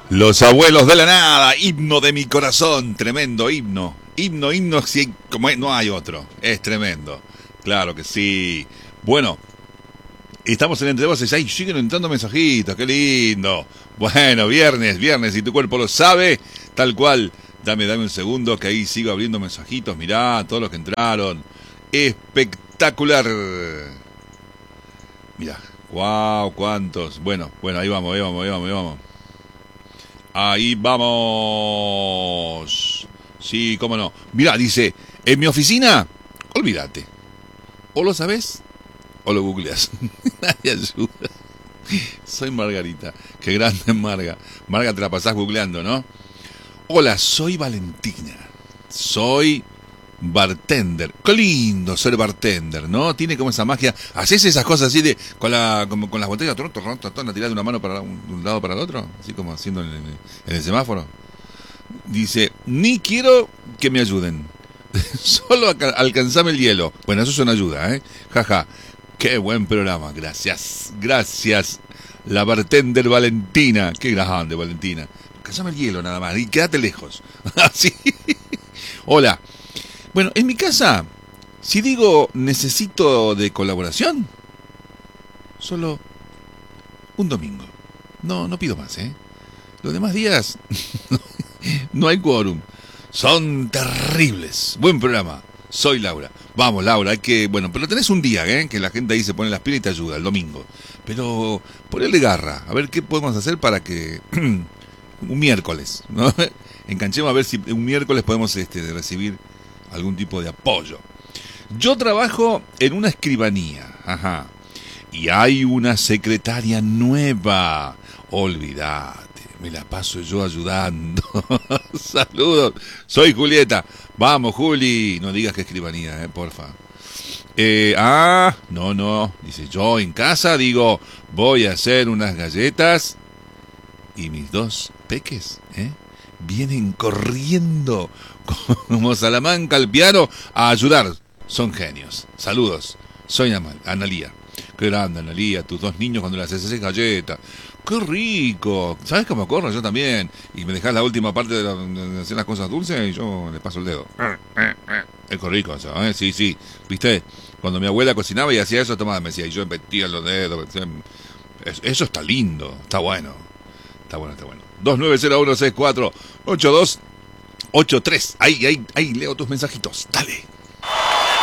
Los abuelos de la nada, himno de mi corazón, tremendo himno. Himno, sí, como no hay otro, es tremendo. Claro que sí. Bueno, estamos en Entre Voces, ahí siguen entrando mensajitos, qué lindo. Bueno, viernes, y tu cuerpo lo sabe, tal cual. Dame un segundo que ahí sigo abriendo mensajitos, mirá, todos los que entraron. Espectacular. Mirá, wow, cuántos. Bueno, ahí vamos. Ahí vamos. Sí, cómo no. Mirá, dice, en mi oficina, olvídate. O lo sabes o lo googleas. Nadie ayuda. Soy Margarita. Qué grande Marga. Marga, te la pasás googleando, ¿no? Hola, soy Valentina. Soy bartender. Qué lindo ser bartender, ¿no? Tiene como esa magia. Haces esas cosas así de como con las botellas, la tirás de una mano para un lado para el otro, así como haciendo en el semáforo. Dice, ni quiero que me ayuden. Solo alcanzame el hielo. Bueno, eso es una ayuda, ¿eh? Jaja. Qué buen programa. Gracias. La bartender Valentina. Qué grande, Valentina. Alcanzame el hielo nada más y quédate lejos. Así. Hola. Bueno, en mi casa, si digo necesito de colaboración, solo un domingo. No pido más, ¿eh? Los demás días no hay quórum. Son terribles. Buen programa. Soy Laura. Vamos, Laura, hay que... Bueno, pero tenés un día, ¿eh? Que la gente ahí se pone las pilas y te ayuda, el domingo. Pero ponele garra. A ver qué podemos hacer para que... un miércoles, ¿no? Enganchemos a ver si un miércoles podemos recibir algún tipo de apoyo. Yo trabajo en una escribanía. Ajá. Y hay una secretaria nueva. Olvídate. Me la paso yo ayudando. Saludos. Soy Julieta. Vamos, Juli. No digas que escribanía, porfa. No. Dice, yo en casa digo, voy a hacer unas galletas. Y mis dos peques, vienen corriendo como Salamanca al piano a ayudar. Son genios. Saludos. Soy Analía. Qué grande, Analía. Tus dos niños cuando les haces galletas. ¡Qué rico! ¿Sabes cómo corro? Yo también. Y me dejás la última parte de hacer las cosas dulces y yo le paso el dedo. Es rico eso, ¿eh? Sí. ¿Viste? Cuando mi abuela cocinaba y hacía eso, tomaba, me decía, y yo metía los dedos. Eso está lindo. Está bueno. 2901648283. Ahí leo tus mensajitos. Dale.